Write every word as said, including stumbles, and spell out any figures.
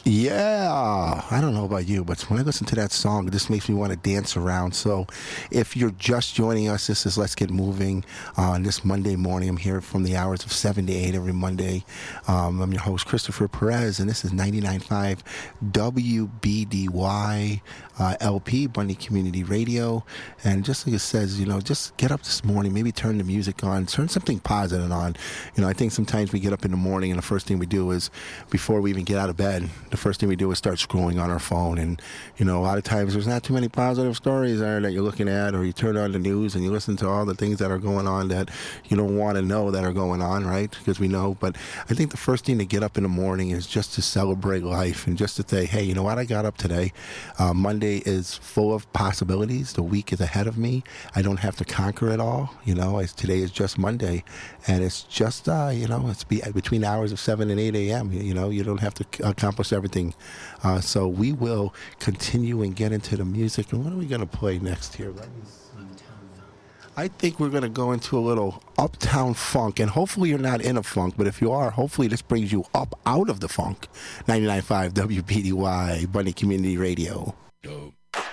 Yeah, I don't know about you, but when I listen to that song, it just makes me want to dance around. So if you're just joining us, this is Let's Get Moving on this Monday morning. I'm here from the hours of seven to eight every Monday. Um, I'm your host, Christopher Perez, and this is ninety-nine point five W B D Y uh, L P, Bundy Community Radio. And just like it says, you know, just get up this morning, maybe turn the music on, turn something positive on. You know, I think sometimes we get up in the morning and the first thing we do is, before we even get out of bed, the first thing we do is start scrolling on our phone. And, you know, a lot of times there's not too many positive stories there that you're looking at, or you turn on the news and you listen to all the things that are going on that you don't want to know that are going on, right? Because we know. But I think the first thing to get up in the morning is just to celebrate life and just to say, hey, you know what? I got up today. Uh, Monday is full of possibilities. The week is ahead of me. I don't have to conquer it all. You know, as today is just Monday. And it's just, uh, you know, it's be, between the hours of seven and eight a.m. You, you know, you don't have to accomplish everything. Uh, so we will continue and get into the music. And what are we going to play next here? Let me see. I think we're going to go into a little Uptown Funk. And hopefully you're not in a funk. But if you are, hopefully this brings you up out of the funk. ninety-nine point five W B D Y, Bundy Community Radio. Dope.